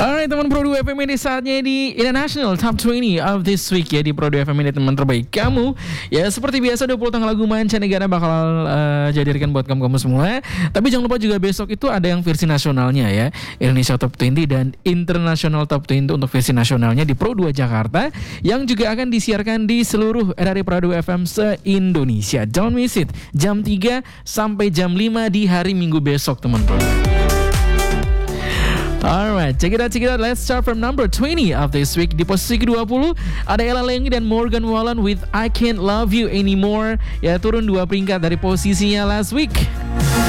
Alright teman Pro 2 FM ini saatnya di International Top 20 of this week ya di Pro 2 FM ini teman terbaik kamu. Ya seperti biasa 20 tanggal lagu mancanegara bakal jadikan buat kamu semua. Tapi jangan lupa juga besok itu ada yang versi nasionalnya ya, Indonesia Top 20 dan International Top 20 untuk versi nasionalnya di Pro 2 Jakarta yang juga akan disiarkan di seluruh RRI Pro 2 FM se-Indonesia. Don't miss it, jam 3 sampai jam 5 di hari Minggu besok teman Pro 2. Alright, check it out. Let's start from number 20 of this week. Di posisi ke-20 ada Ella Lengi dan Morgan Wallen with I Can't Love You Anymore. Ya turun 2 peringkat dari posisinya last week.